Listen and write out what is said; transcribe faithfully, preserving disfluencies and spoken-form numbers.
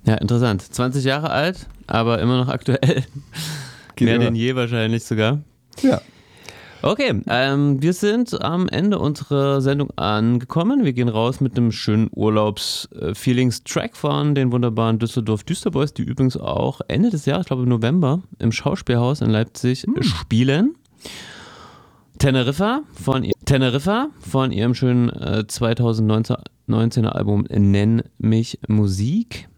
Ja, interessant. zwanzig Jahre alt, aber immer noch aktuell. Geht Mehr immer. denn je wahrscheinlich sogar. Ja. Okay, ähm, wir sind am Ende unserer Sendung angekommen. Wir gehen raus mit einem schönen Urlaubs-Feelings-Track von den wunderbaren Düsseldorf Düsterboys, die übrigens auch Ende des Jahres, ich glaube im November, im Schauspielhaus in Leipzig hm. spielen. Teneriffa von, ihr, Teneriffa von ihrem schönen äh, zwanzig neunzehner Album Nenn mich Musik.